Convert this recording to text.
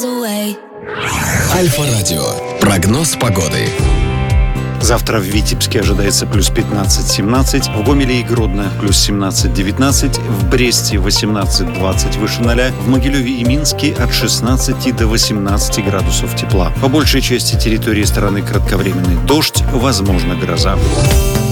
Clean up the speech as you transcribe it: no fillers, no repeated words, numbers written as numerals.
Альфа-радио. Прогноз погоды. Завтра в Витебске ожидается плюс 15-17, в Гомеле и Гродно плюс 17-19, в Бресте 18-20 выше 0, в Могилеве и Минске от 16 до 18 градусов тепла. По большей части территории страны кратковременный дождь, возможно гроза.